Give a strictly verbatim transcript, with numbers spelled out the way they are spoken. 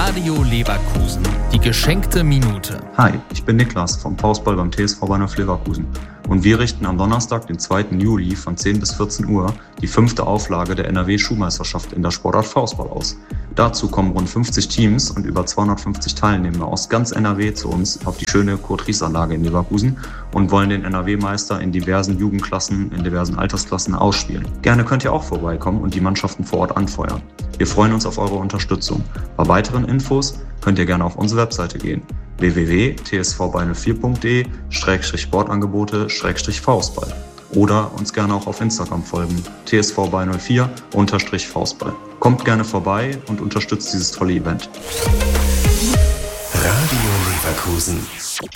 Radio Leverkusen, die geschenkte Minute. Hi, ich bin Niklas vom Faustball beim T S V Bahnhof Leverkusen und wir richten am Donnerstag, den zweiten Juli von zehn bis vierzehn Uhr die fünfte Auflage der N R W-Schuhmeisterschaft in der Sportart Faustball aus. Dazu kommen rund fünfzig Teams und über zweihundertfünfzig Teilnehmer aus ganz N R W zu uns auf die schöne Kurt-Ries-Anlage in Leverkusen und wollen den N R W-Meister in diversen Jugendklassen, in diversen Altersklassen ausspielen. Gerne könnt ihr auch vorbeikommen und die Mannschaften vor Ort anfeuern. Wir freuen uns auf eure Unterstützung. Bei weiteren Infos könnt ihr gerne auf unsere Webseite gehen: w w w punkt t s v b null vier punkt d e sportangebote faustball oder uns gerne auch auf Instagram folgen: t s v b null vier faustball. Kommt gerne vorbei und unterstützt dieses tolle Event. Radio Leverkusen.